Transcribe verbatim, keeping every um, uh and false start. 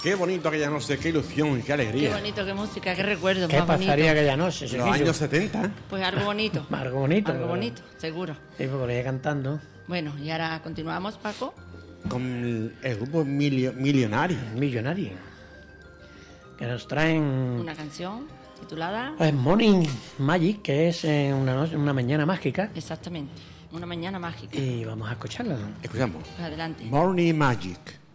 Qué bonito aquella noche, qué ilusión y qué alegría. Qué bonito, qué música, qué recuerdo. ¿Qué más pasaría bonito. aquella noche? Los chiquillo? años setenta. Pues algo bonito. Algo bonito. Algo pero- bonito, seguro. Sí, porque lo iba cantando. Bueno, y ahora continuamos, Paco. Con el, el grupo milio- millonario. Millonario. Que nos traen... Una canción titulada... Pues Morning Magic, que es eh, una, noche, una mañana mágica. Exactamente, Una mañana mágica. Y vamos a escucharla. Escuchamos. Pues adelante. Morning Magic.